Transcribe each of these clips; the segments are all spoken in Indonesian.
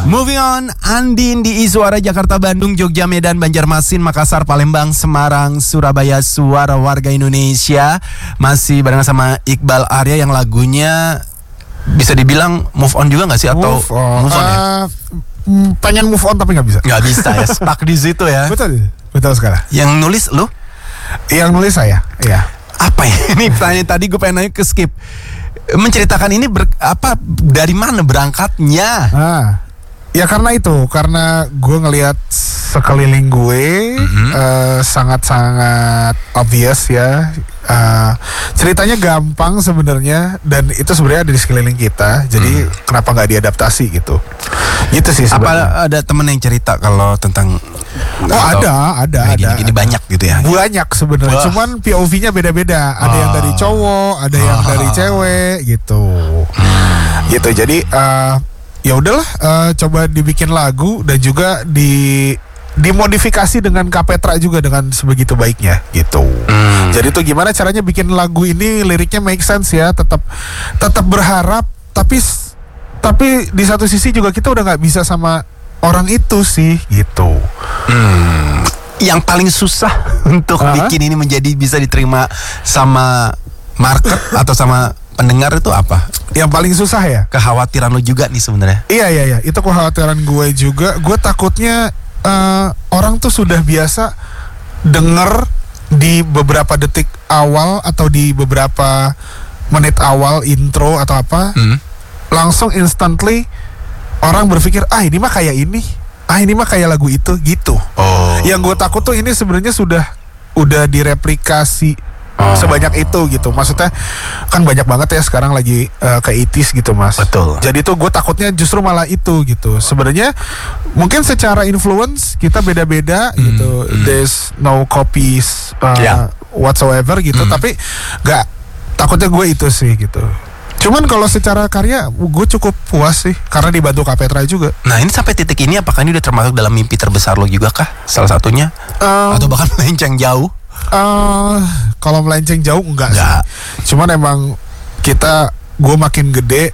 Moving on, Andin di Suara Jakarta, Bandung, Jogja, Medan, Banjarmasin, Makassar, Palembang, Semarang, Surabaya, Suara Warga Indonesia. Masih barengan sama Iqbal Arya yang lagunya bisa dibilang move on juga gak sih? Atau move on ya? Pengen move on tapi gak bisa. Gak bisa ya, stuck di situ ya. Betul sekarang. Yang nulis lu? Yang nulis saya, iya. Apa ya? Ini pertanyaan tadi gue pengen nanya ke skip. Menceritakan ini dari mana berangkatnya? Ya karena gue ngelihat sekeliling gue sangat-sangat obvious ya. Ceritanya gampang sebenarnya dan itu sebenarnya ada di sekeliling kita. Jadi kenapa nggak diadaptasi gitu? Gitu sih sebenarnya. Apa ada temen yang cerita kalau tentang? Ada. Gini banyak gitu ya. Banyak sebenarnya. Cuman POV-nya beda-beda. Ada yang dari cowok, ada yang dari cewek gitu. Gitu. Jadi ya udahlah, coba dibikin lagu dan juga dimodifikasi dengan Kapetra juga dengan sebegitu baiknya gitu. Jadi tuh gimana caranya bikin lagu ini liriknya make sense ya, tetap berharap tapi di satu sisi juga kita udah nggak bisa sama orang itu sih gitu. Yang paling susah untuk bikin ini menjadi bisa diterima sama market atau sama pendengar itu apa? Yang paling susah ya? Kekhawatiran lo juga nih sebenarnya. Iya. Itu kekhawatiran gue juga. Gue takutnya orang tuh sudah biasa denger di beberapa detik awal atau di beberapa menit awal intro atau apa, langsung instantly orang berpikir ini mah kayak ini, ini mah kayak lagu itu gitu. Yang gue takut tuh ini sebenarnya udah direplikasi sebanyak itu gitu. Maksudnya kan banyak banget ya sekarang lagi ke 80s gitu mas. Betul. Jadi tuh gue takutnya justru malah itu gitu. Sebenarnya mungkin secara influence kita beda-beda gitu. There's no copies whatsoever gitu. Tapi nggak, takutnya gue itu sih gitu. Cuman kalau secara karya gue cukup puas sih karena dibantu Kapetra juga. Nah ini sampai titik ini apakah ini udah termasuk dalam mimpi terbesar lo juga kah? Salah satunya? Atau bahkan melenceng jauh? Kalau melenceng jauh enggak sih. Cuman emang gue makin gede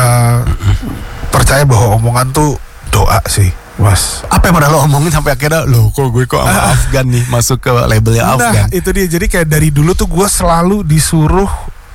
percaya bahwa omongan tuh doa sih mas. Apa yang pernah lo omongin sampai akhirnya kok sama Afgan nih masuk ke labelnya Afgan? Nah itu dia, jadi kayak dari dulu tuh gue selalu disuruh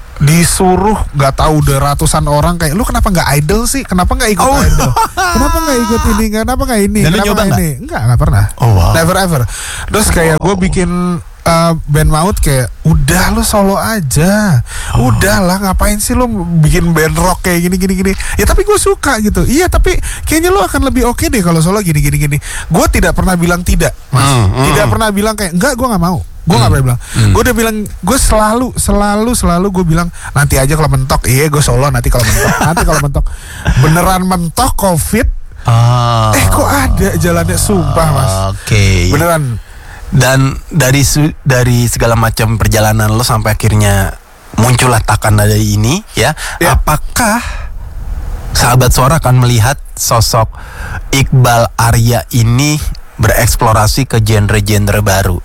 nggak tahu udah ratusan orang kayak lu kenapa nggak idol sih, kenapa nggak ikut idol, kenapa nggak ikut ini, kenapa nggak ini, dan kenapa nggak ini, nggak pernah. Never ever. Terus kayak gue bikin band maut kayak udah lu solo aja, udahlah ngapain sih lu bikin band rock kayak gini. Ya tapi gue suka gitu. Iya tapi kayaknya lu akan lebih oke deh kalau solo gini. Gue tidak pernah bilang tidak mas. Tidak pernah bilang kayak enggak gue nggak mau. Gue gak pernah bilang. Gue udah bilang, gue selalu gue bilang nanti aja kalau mentok. Iya gue solo nanti kalau mentok. Nanti kalau mentok beneran mentok COVID. Kok ada jalannya, sumpah mas. Beneran. Dan dari segala macam perjalanan lo sampai akhirnya muncullah Takkan Ada ini ya. Apakah sahabat suara akan melihat sosok Iqbal Arya ini bereksplorasi ke genre-genre baru?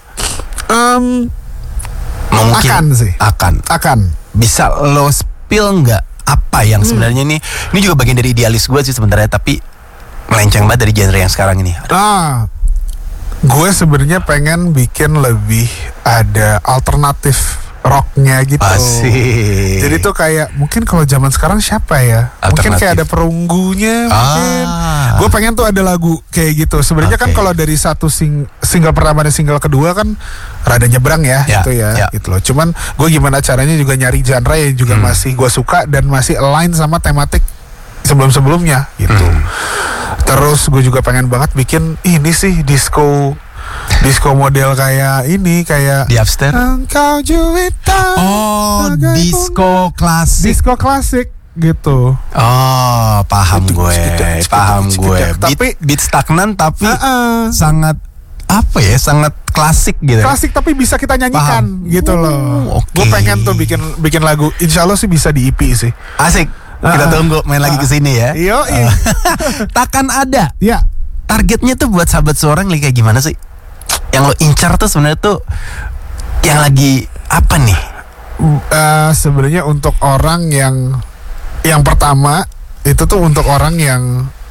Mungkin akan. Bisa lo spill nggak apa yang sebenarnya ini juga bagian dari idealis gue sih sebenarnya, tapi melenceng banget dari genre yang sekarang ini. Gue sebenarnya pengen bikin lebih ada alternatif rocknya gitu. Asik. Jadi tuh kayak mungkin kalau zaman sekarang siapa ya? Mungkin kayak ada perunggunya. Mungkin. Gue pengen tuh ada lagu kayak gitu. Sebenarnya kan kalau dari satu single pertama dan single kedua kan rada nyebrang ya, gitu ya. Gitu loh. Cuman gue gimana caranya juga nyari genre yang juga masih gue suka dan masih align sama tematik sebelum-sebelumnya gitu. Terus gue juga pengen banget bikin ini sih disco model kayak ini, kayak di Upstairs. Engkau juwita. Disco klasik gitu. Paham itu, gue. Tapi beat stagnan tapi sangat sangat klasik gitu. Klasik tapi bisa kita nyanyikan gitu loh. Gue pengen tuh bikin lagu. Insya Allah sih bisa di EP sih. Asik. Kita tunggu main lagi kesini ya. Takkan Ada. Ya. Targetnya tuh buat sahabat seorang kayak gimana sih? Yang lo incar tuh sebenarnya tuh yang lagi apa nih? Sebenarnya untuk orang yang pertama itu tuh untuk orang yang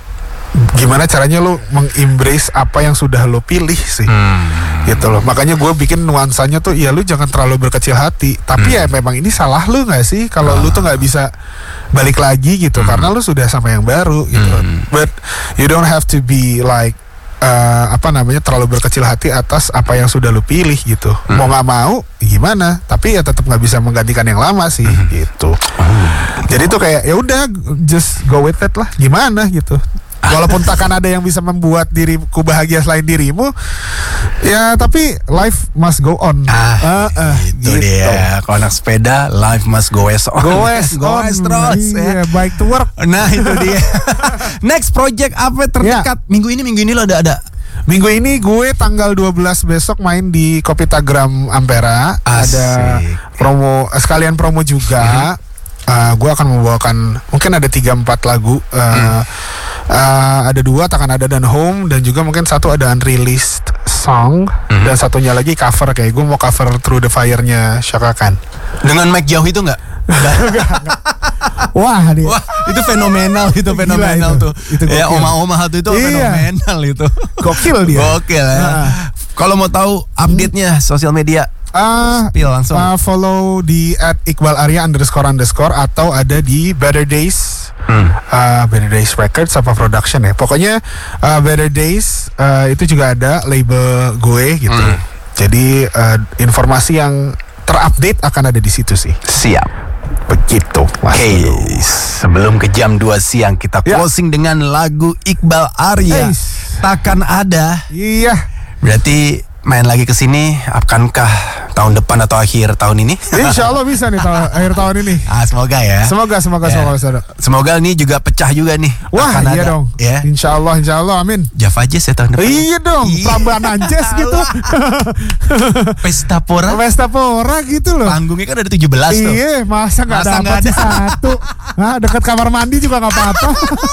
gimana caranya lu mengembrace apa yang sudah lu pilih sih. Gitu loh. Makanya gue bikin nuansanya tuh ya lu jangan terlalu berkecil hati. Tapi ya memang ini salah lu gak sih kalau lu tuh gak bisa balik lagi gitu karena lu sudah sama yang baru gitu. But you don't have to be like terlalu berkecil hati atas apa yang sudah lu pilih gitu. Mau nggak mau gimana, tapi ya tetap nggak bisa menggantikan yang lama sih gitu. Jadi tuh kayak ya udah just go with it lah, gimana gitu. Walaupun takkan ada yang bisa membuat diriku bahagia selain dirimu, ya tapi life must go on. Itu dia. Kalau anak sepeda, life must go on. Go as terus. Iya, bike to work. Nah itu dia. Next project apa terdekat? Minggu ini lo ada. Minggu ini gue tanggal 12 besok main di Kopitagram Ampera. Asik. Ada promo, sekalian promo juga. Gue akan membawakan mungkin ada 3-4 lagu. Ada 2 Takkan Ada dan Home, dan juga mungkin satu ada unreleased song, dan satunya lagi cover, kayak gue mau cover Through the Fire-nya Chaka Khan. Dengan mic jauh itu nggak? Wah, itu fenomenal, itu fenomenal itu. tuh. Itu ya Oma itu fenomenal itu. Gokil dia. Gokil ya. Kalau mau tahu update-nya sosial media, langsung follow di @iqbalarya __ atau ada di Better Days. Better Days Records apa production ya. Pokoknya Better Days itu juga ada label gue gitu. Jadi informasi yang terupdate akan ada di situ sih. Siap. Begitu. Oke, sebelum ke jam 2 siang kita closing dengan lagu Iqbal Arya, Takkan Ada. Iya. Berarti main lagi ke sini akankah tahun depan atau akhir tahun ini? Insya Allah bisa nih akhir tahun ini. Semoga ya. Semoga. Semoga ini juga pecah juga nih. Wah, iya dong. Ya. Insya Allah, amin. Java Jazz ya tahun depan. Iya dong, Prambanan Jazz gitu. Pesta Pora gitu loh. Panggungnya kan ada 17 tuh. Iya, masa nggak dapat sih satu. Dekat kamar mandi juga nggak apa-apa.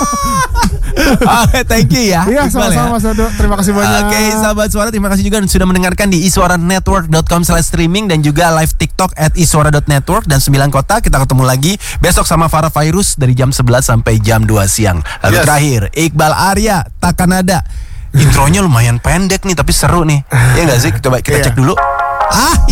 Thank you ya. Iya, sama-sama Mas Dodo. Terima kasih banyak. Oke, sahabat suara, terima kasih juga sudah mendengarkan di iswaranetwork.com/streaming dan juga live TikTok @iswara.network dan 9 kota. Kita ketemu lagi besok sama Farah Fairuz dari jam 11 sampai jam 2 siang. Lalu terakhir, Iqbal Arya, Takkan Ada. Intronya lumayan pendek nih tapi seru nih. Ya nggak sih? Coba kita cek dulu.